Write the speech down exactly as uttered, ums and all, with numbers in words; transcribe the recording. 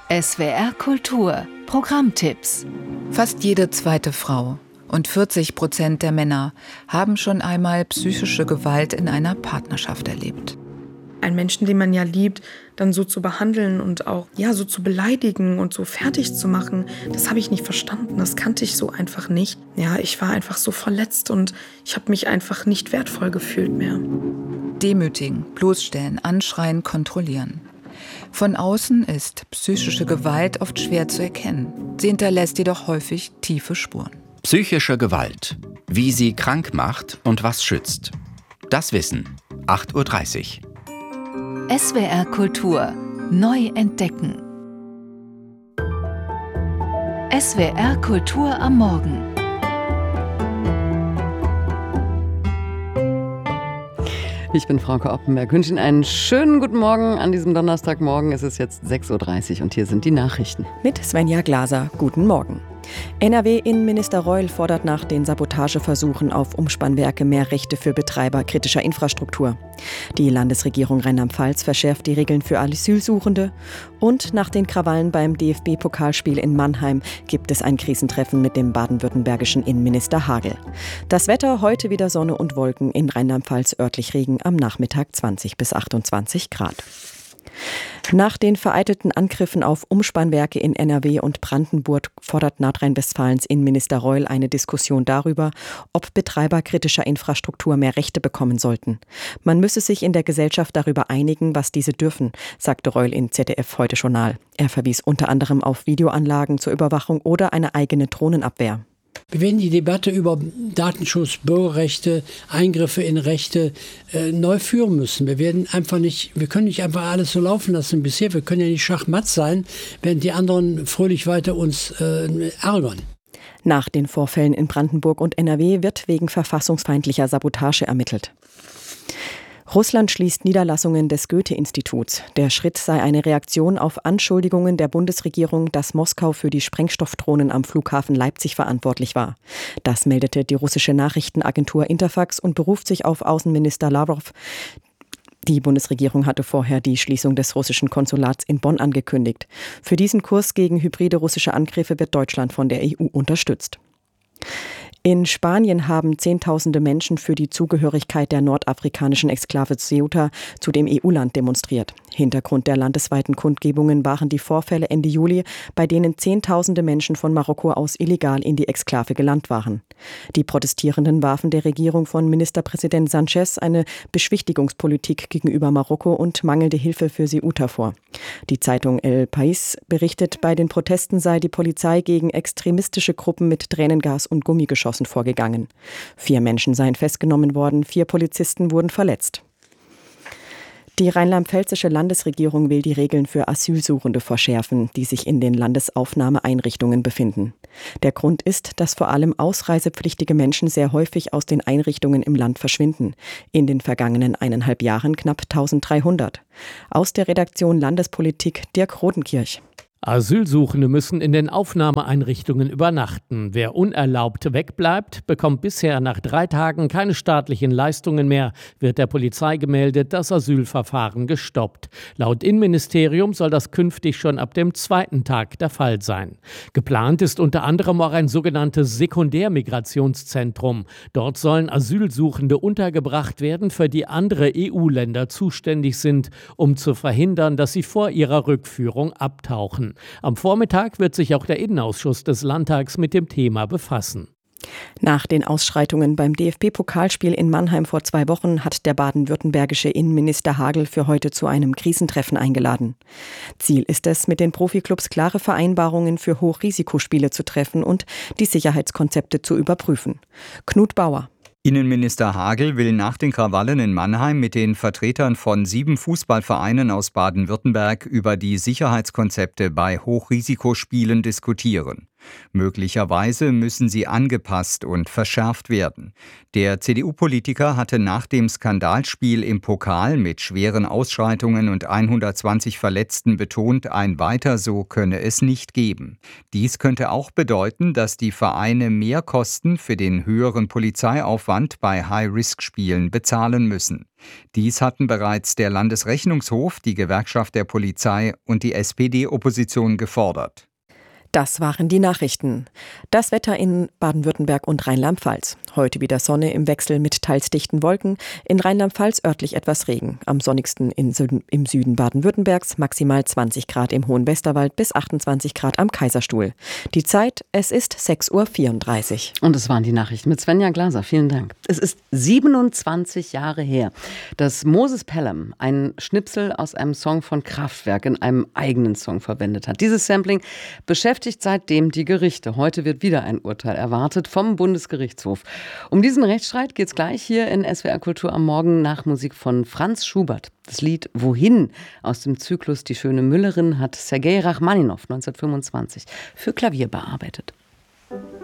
S W R Kultur Programmtipps. Fast jede zweite Frau und vierzig Prozent der Männer haben schon einmal psychische Gewalt in einer Partnerschaft erlebt. Einen Menschen, den man ja liebt, dann so zu behandeln und auch ja so zu beleidigen und so fertig zu machen, das habe ich nicht verstanden. Das kannte ich so einfach nicht. Ja, ich war einfach so verletzt und ich habe mich einfach nicht wertvoll gefühlt mehr. Demütigen, bloßstellen, anschreien, kontrollieren. Von außen ist psychische Gewalt oft schwer zu erkennen. Sie hinterlässt jedoch häufig tiefe Spuren. Psychische Gewalt. Wie sie krank macht und was schützt. Das Wissen. acht Uhr dreißig. S W R Kultur neu entdecken. S W R Kultur am Morgen. Ich bin Frauke Oppenberg. Ich wünsche Ihnen einen schönen guten Morgen an diesem Donnerstagmorgen. Es ist jetzt sechs Uhr dreißig und hier sind die Nachrichten. Mit Svenja Glaser. Guten Morgen. N R W-Innenminister Reul fordert nach den Sabotageversuchen auf Umspannwerke mehr Rechte für Betreiber kritischer Infrastruktur. Die Landesregierung Rheinland-Pfalz verschärft die Regeln für Asylsuchende. Und nach den Krawallen beim D F B-Pokalspiel in Mannheim gibt es ein Krisentreffen mit dem baden-württembergischen Innenminister Hagel. Das Wetter: heute wieder Sonne und Wolken, in Rheinland-Pfalz örtlich Regen, am Nachmittag zwanzig bis achtundzwanzig Grad. Nach den vereitelten Angriffen auf Umspannwerke in N R W und Brandenburg fordert Nordrhein-Westfalens Innenminister Reul eine Diskussion darüber, ob Betreiber kritischer Infrastruktur mehr Rechte bekommen sollten. Man müsse sich in der Gesellschaft darüber einigen, was diese dürfen, sagte Reul in Z D F Heute Journal. Er verwies unter anderem auf Videoanlagen zur Überwachung oder eine eigene Drohnenabwehr. Wir werden die Debatte über Datenschutz, Bürgerrechte, Eingriffe in Rechte äh, neu führen müssen. Wir werden einfach nicht, wir können nicht einfach alles so laufen lassen wie bisher. Wir können ja nicht Schachmatt sein, während die anderen fröhlich weiter uns äh, ärgern. Nach den Vorfällen in Brandenburg und N R W wird wegen verfassungsfeindlicher Sabotage ermittelt. Russland schließt Niederlassungen des Goethe-Instituts. Der Schritt sei eine Reaktion auf Anschuldigungen der Bundesregierung, dass Moskau für die Sprengstoffdrohnen am Flughafen Leipzig verantwortlich war. Das meldete die russische Nachrichtenagentur Interfax und beruft sich auf Außenminister Lavrov. Die Bundesregierung hatte vorher die Schließung des russischen Konsulats in Bonn angekündigt. Für diesen Kurs gegen hybride russische Angriffe wird Deutschland von der E U unterstützt. In Spanien haben Zehntausende Menschen für die Zugehörigkeit der nordafrikanischen Exklave Ceuta zu dem E U-Land demonstriert. Hintergrund der landesweiten Kundgebungen waren die Vorfälle Ende Juli, bei denen Zehntausende Menschen von Marokko aus illegal in die Exklave gelangt waren. Die Protestierenden warfen der Regierung von Ministerpräsident Sánchez eine Beschwichtigungspolitik gegenüber Marokko und mangelnde Hilfe für Ceuta vor. Die Zeitung El País berichtet, bei den Protesten sei die Polizei gegen extremistische Gruppen mit Tränengas und Gummigeschossen vorgegangen. Vier Menschen seien festgenommen worden, vier Polizisten wurden verletzt. Die rheinland-pfälzische Landesregierung will die Regeln für Asylsuchende verschärfen, die sich in den Landesaufnahmeeinrichtungen befinden. Der Grund ist, dass vor allem ausreisepflichtige Menschen sehr häufig aus den Einrichtungen im Land verschwinden. In den vergangenen eineinhalb Jahren knapp eintausenddreihundert. Aus der Redaktion Landespolitik Dirk Rodenkirch. Asylsuchende müssen in den Aufnahmeeinrichtungen übernachten. Wer unerlaubt wegbleibt, bekommt bisher nach drei Tagen keine staatlichen Leistungen mehr, wird der Polizei gemeldet, das Asylverfahren gestoppt. Laut Innenministerium soll das künftig schon ab dem zweiten Tag der Fall sein. Geplant ist unter anderem auch ein sogenanntes Sekundärmigrationszentrum. Dort sollen Asylsuchende untergebracht werden, für die andere E U-Länder zuständig sind, um zu verhindern, dass sie vor ihrer Rückführung abtauchen. Am Vormittag wird sich auch der Innenausschuss des Landtags mit dem Thema befassen. Nach den Ausschreitungen beim D F B-Pokalspiel in Mannheim vor zwei Wochen hat der baden-württembergische Innenminister Hagel für heute zu einem Krisentreffen eingeladen. Ziel ist es, mit den Profiklubs klare Vereinbarungen für Hochrisikospiele zu treffen und die Sicherheitskonzepte zu überprüfen. Knut Bauer. Innenminister Hagel will nach den Krawallen in Mannheim mit den Vertretern von sieben Fußballvereinen aus Baden-Württemberg über die Sicherheitskonzepte bei Hochrisikospielen diskutieren. Möglicherweise müssen sie angepasst und verschärft werden. Der C D U-Politiker hatte nach dem Skandalspiel im Pokal mit schweren Ausschreitungen und hundertzwanzig Verletzten betont, ein Weiter so könne es nicht geben. Dies könnte auch bedeuten, dass die Vereine Mehrkosten für den höheren Polizeiaufwand bei High-Risk-Spielen bezahlen müssen. Dies hatten bereits der Landesrechnungshof, die Gewerkschaft der Polizei und die S P D-Opposition gefordert. Das waren die Nachrichten. Das Wetter in Baden-Württemberg und Rheinland-Pfalz. Heute wieder Sonne im Wechsel mit teils dichten Wolken. In Rheinland-Pfalz örtlich etwas Regen. Am sonnigsten in Süden, im Süden Baden-Württembergs, maximal zwanzig Grad im Hohen Westerwald bis achtundzwanzig Grad am Kaiserstuhl. Die Zeit, es ist sechs Uhr vierunddreißig. Und es waren die Nachrichten mit Svenja Glaser. Vielen Dank. Es ist siebenundzwanzig Jahre her, dass Moses Pelham einen Schnipsel aus einem Song von Kraftwerk in einem eigenen Song verwendet hat. Dieses Sampling beschäftigt seitdem die Gerichte. Heute wird wieder ein Urteil erwartet vom Bundesgerichtshof. Um diesen Rechtsstreit geht es gleich hier in S W R Kultur am Morgen nach Musik von Franz Schubert. Das Lied Wohin aus dem Zyklus Die schöne Müllerin hat Sergei Rachmaninow neunzehnhundertfünfundzwanzig für Klavier bearbeitet.